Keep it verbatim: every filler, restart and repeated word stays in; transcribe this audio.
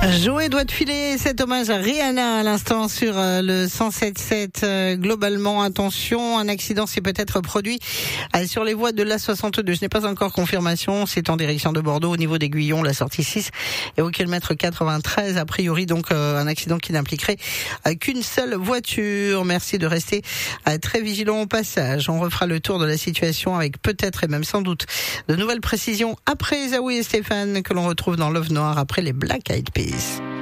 Joé doit te filer cet hommage à Rihanna à l'instant sur euh, le cent sept sept. Euh, globalement, attention, un accident s'est peut-être produit euh, sur les voies de l'A soixante-deux. Je n'ai pas encore confirmation. C'est en direction de Bordeaux, au niveau d'Aiguillon, la sortie six et au kilomètre quatre-vingt-treize. A priori, donc, euh, un accident qui n'impliquerait euh, qu'une seule voiture. Merci de rester euh, très vigilant au passage. On refera le tour de la situation avec peut-être et même sans doute de nouvelles précisions après Zawi et Stéphane que l'on retrouve dans Love Noir après les Black Eyed Peas.